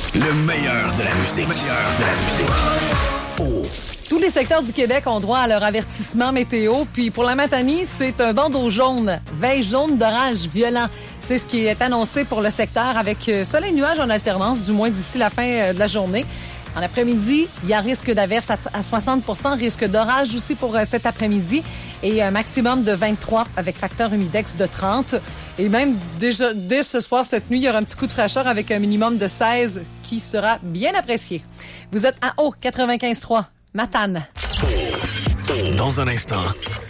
Le meilleur de la musique. Tous les secteurs du Québec ont droit à leur avertissement météo. Puis pour la Matanie, c'est un bandeau jaune. Veille jaune d'orage violent. C'est ce qui est annoncé pour le secteur avec soleil nuage en alternance, du moins d'ici la fin de la journée. En après-midi, il y a risque d'averse à 60 %, risque d'orage aussi pour cet après-midi et un maximum de 23 avec facteur humidex de 30. Et même déjà dès ce soir, cette nuit, il y aura un petit coup de fraîcheur avec un minimum de 16 qui sera bien apprécié. Vous êtes à haut 95.3, Matane. Dans un instant,